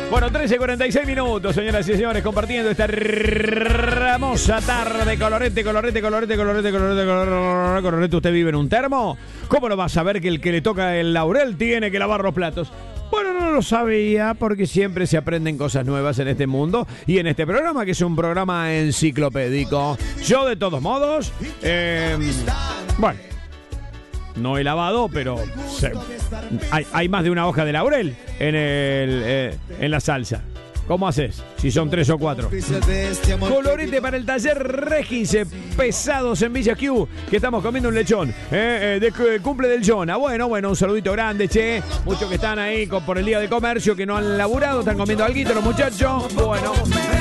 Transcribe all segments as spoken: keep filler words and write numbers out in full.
Bueno, trece cuarenta y seis minutos, señoras y señores, compartiendo esta hermosa tarde. Colorete, colorete, colorete, colorete, colorete, colorete, colorete. ¿Usted vive en un termo? ¿Cómo lo va a saber que el que le toca el laurel tiene que lavar los platos? Bueno, no lo sabía, porque siempre se aprenden cosas nuevas en este mundo y en este programa, que es un programa enciclopédico. Yo, de todos modos, eh, bueno, no he lavado, pero se, hay, hay más de una hoja de laurel en, el, eh, en la salsa. ¿Cómo haces? Si son tres o cuatro. Colorete para el taller Regis, pesados en Villa Q, que estamos comiendo un lechón eh, eh, de cumple del Jonah. Bueno, bueno, un saludito grande, che. Muchos que están ahí con, por el día de comercio, que no han laburado, están comiendo alguito los muchachos. Bueno.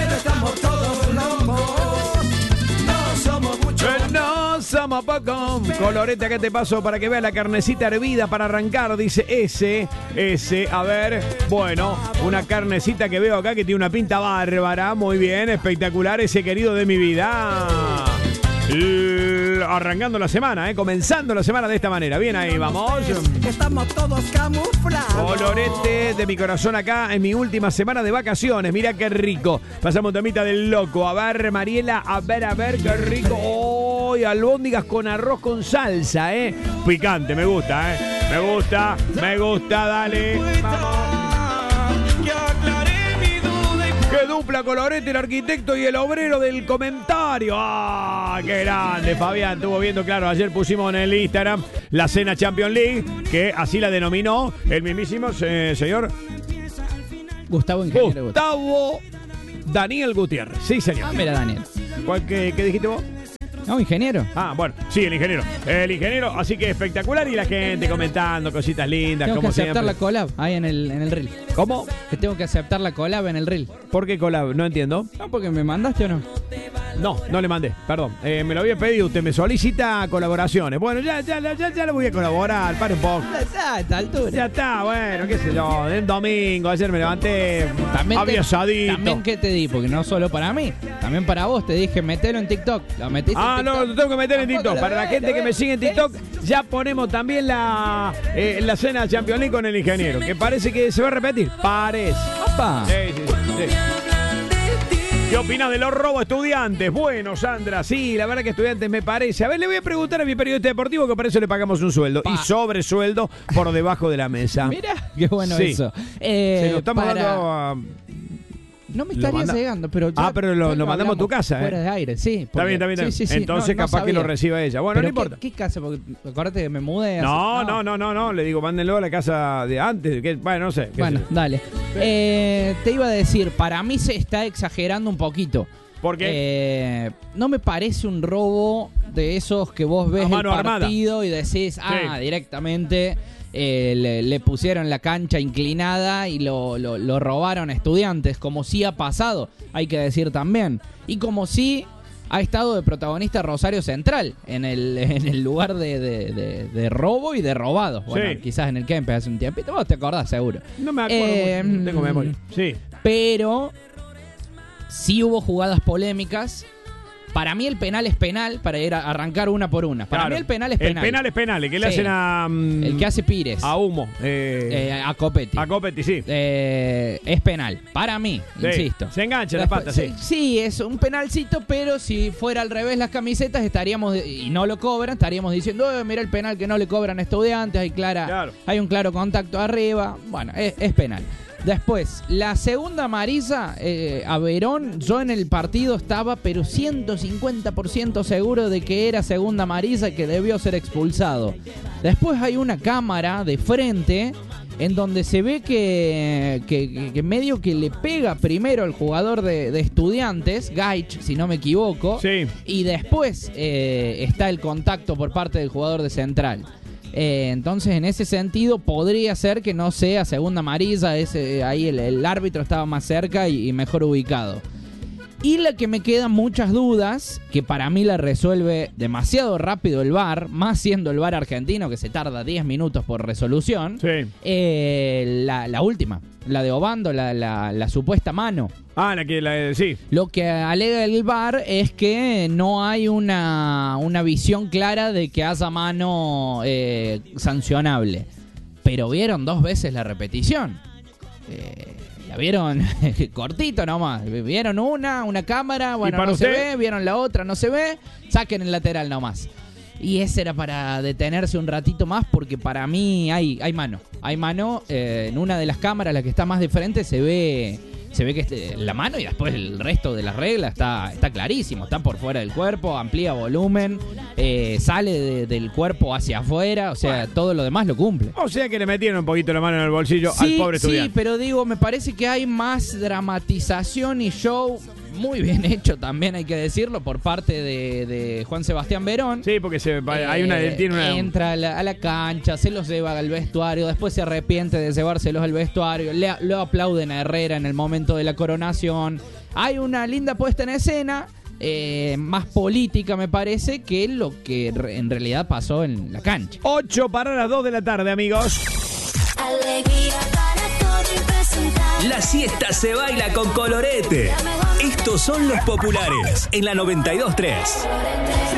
No somos pocos. Colorete, acá te paso para que veas la carnecita hervida para arrancar. Dice ese, ese, a ver. Bueno, una carnecita que veo acá que tiene una pinta bárbara. Muy bien, espectacular, ese querido de mi vida. L- arrancando la semana, eh, comenzando la semana de esta manera. Bien, ahí vamos. Estamos todos camuflados. Colorete de mi corazón acá en mi última semana de vacaciones. Mirá qué rico. Pasamos temita del loco. A ver, Mariela, a ver, a ver, qué rico. Oh, albóndigas con arroz con salsa, eh. Picante, me gusta, eh. Me gusta, me gusta, dale. Vamos. ¡Qué dupla, Colorete, el arquitecto y el obrero del comentario! ¡Ah, qué grande! Fabián estuvo viendo, claro, ayer pusimos en el Instagram la cena Champions League, que así la denominó el mismísimo eh, señor Gustavo Ingeniero. Gustavo Daniel Gutiérrez. Sí, señor. Ah, mira, Daniel. ¿Cuál, qué, ¿Qué dijiste vos? No, ingeniero. Ah, bueno, sí, el ingeniero. El ingeniero, así que espectacular. Y la gente comentando cositas lindas, Tengo como que aceptar siempre. la collab ahí en el, en el reel. ¿Cómo? Que tengo que aceptar la collab en el reel. ¿Por qué collab? No entiendo. No, porque me mandaste o no. No, no le mandé, perdón. Eh, me lo había pedido, usted me solicita colaboraciones. Bueno, ya, ya, ya, ya le voy a colaborar, pare un poco. Ya, a esta altura. Ya está, bueno, qué sé yo. El domingo, ayer me levanté También te, avisadito. también que te di, porque no solo para mí, también para vos. Te dije, metelo en TikTok. Lo metiste Ah, en no, TikTok. lo tengo que meter en Tampoco TikTok. lo Para la ves, gente lo que me ves. sigue en TikTok, ya ponemos también la, eh, la cena Champions League con el ingeniero, que parece que se va a repetir. Parece. Opa. Sí, sí, sí. ¿Qué opinas de los robos estudiantes? Bueno, Sandra, sí, la verdad que estudiantes me parece. A ver, le voy a preguntar a mi periodista deportivo, que para eso le pagamos un sueldo. Pa. Y sobresueldo por debajo de la mesa. Mira, qué bueno Sí. eso. Eh, Se lo estamos para- dando a... No me Lo estaría manda- llegando, pero... Ah, ya- pero lo- ya lo mandamos a tu hablamos casa, ¿eh? Fuera de aire, sí. Está bien, está bien. está bien. Sí, sí, sí. Entonces No- no capaz que lo sabía. reciba ella. Bueno, ¿Pero no qué- importa. ¿Qué casa? Porque acuérdate que me mudé. hace- No, no, no, no, no. Le digo, mándenlo a la casa de antes. Que, bueno, no sé. qué Bueno, sé yo. dale. Eh, te iba a decir, para mí se está exagerando un poquito. ¿Por qué? Eh, no me parece un robo de esos que vos ves A el mano armada. partido y decís, ah, Sí. directamente eh, le, le pusieron la cancha inclinada y lo, lo, lo robaron estudiantes, como sí ha pasado, hay que decir también. Y como sí ha estado de protagonista Rosario Central en el, en el lugar de, de, de, de robo y de robado. Bueno, Sí. quizás en el Kempes hace un tiempito, vos te acordás seguro. No me acuerdo. Eh, mucho, no tengo memoria. Sí. Pero sí hubo jugadas polémicas. Para mí el penal es penal, para ir a arrancar una por una. Para Claro. mí el penal es penal. El penal es penal. El que le Sí. hacen a... mm, El que hace Pires. A Humo. Eh, eh, a Copetti. a Copetti, sí. Eh, es penal. Para mí, Sí. insisto. Se engancha la Después- pata, sí. Sí, es un penalcito, pero si fuera al revés las camisetas estaríamos, y no lo cobran, estaríamos diciendo, eh, mira el penal que no le cobran a estudiantes, hay, clara, Claro. hay un claro contacto arriba. Bueno, es, es penal. Después, la segunda amarilla eh, a Verón, yo en el partido estaba pero ciento cincuenta por ciento seguro de que era segunda amarilla y que debió ser expulsado. Después hay una cámara de frente en donde se ve que, que, que medio que le pega primero el jugador de, de Estudiantes, Gaich, si no me equivoco, Sí. y después eh, está el contacto por parte del jugador de Central. Eh, entonces, en ese sentido, podría ser que no sea segunda amarilla. Ese, ahí el, el árbitro estaba más cerca y, y mejor ubicado. Y la que me quedan muchas dudas, que para mí la resuelve demasiado rápido el V A R, más siendo el V A R argentino, que se tarda diez minutos por resolución. Sí. Eh, la, la última, la de Obando, la, la, la supuesta mano. Ah, la que... La, sí. Lo que alega el V A R es que no hay una, una visión clara de que haya mano eh, sancionable. Pero vieron dos veces la repetición. Eh, la la vieron cortito nomás. Vieron una, una cámara, bueno, para no usted? se ve, vieron la otra, no se ve, saquen el lateral nomás. Y ese era para detenerse un ratito más porque para mí hay, hay mano. Hay mano, eh, en una de las cámaras, la que está más de frente, se ve... Se ve que este, la mano y después el resto de las reglas está, está clarísimo. Está por fuera del cuerpo, amplía volumen, eh, sale de, del cuerpo hacia afuera. O sea, bueno, todo lo demás lo cumple. O sea que le metieron un poquito la mano en el bolsillo sí, al pobre estudiante. Sí, pero digo, me parece que hay más dramatización y show, muy bien hecho también, hay que decirlo, por parte de, de Juan Sebastián Verón. Sí, porque se, hay una, eh, tiene una... entra a la, a la cancha, se los lleva al vestuario, después se arrepiente de llevárselos al vestuario, le, lo aplauden a Herrera en el momento de la coronación. Hay una linda puesta en escena, eh, más política me parece, que lo que en realidad pasó en la cancha. ocho para las dos de la tarde, amigos. Alegría para todo y presentar. La siesta se baila con Colorete. Estos son los populares en la noventa y dos tres.